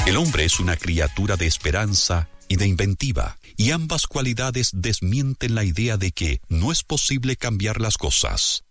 El hombre es una criatura de esperanza y de inventiva, y ambas cualidades desmienten la idea de que no es posible cambiar las cosas.